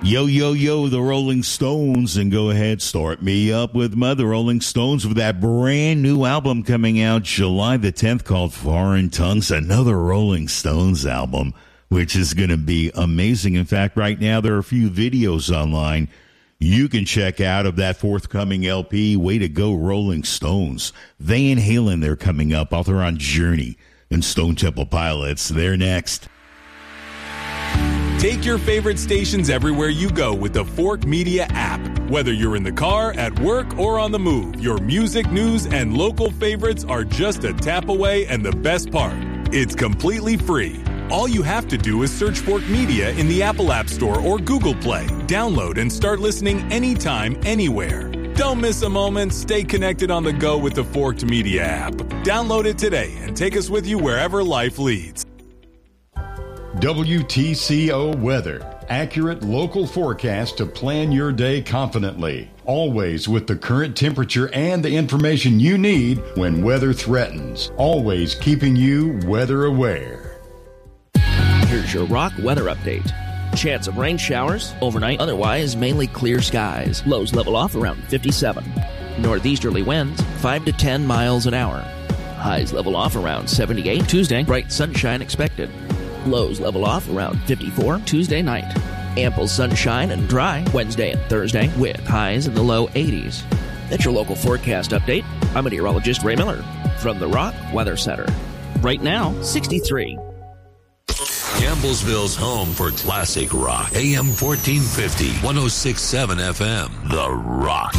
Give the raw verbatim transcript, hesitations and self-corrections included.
Yo, yo, yo, the Rolling Stones, and go ahead, start me up with Mother Rolling Stones with that brand new album coming out July the tenth called Foreign Tongues, another Rolling Stones album, which is going to be amazing. In fact, right now there are a few videos online you can check out of that forthcoming L P. Way to go, Rolling Stones. Van Halen, they're coming up. Author on Journey and Stone Temple Pilots. They're next. Take your favorite stations everywhere you go with the Fork Media app. Whether you're in the car, at work, or on the move, your music, news, and local favorites are just a tap away, and the best part, it's completely free. All you have to do is search Fork Media in the Apple App Store or Google Play. Download and start listening anytime, anywhere. Don't miss a moment. Stay connected on the go with the Forked Media app. Download it today and take us with you wherever life leads. W T C O Weather. Accurate local forecast to plan your day confidently. Always with the current temperature and the information you need when weather threatens. Always keeping you weather aware. Here's your Rock weather update. Chance of rain showers overnight, otherwise mainly clear skies. Lows level off around fifty-seven. Northeasterly winds five to ten miles an hour. Highs level off around seventy-eight. Tuesday, bright sunshine expected. Lows level off around fifty-four Tuesday night. Ample sunshine and dry Wednesday and Thursday with highs in the low eighties. That's your local forecast update. I'm meteorologist Ray Miller from the Rock Weather Center. Right now, sixty-three. Campbellsville's home for classic rock. A M fourteen fifty, one oh six point seven F M. The Rock.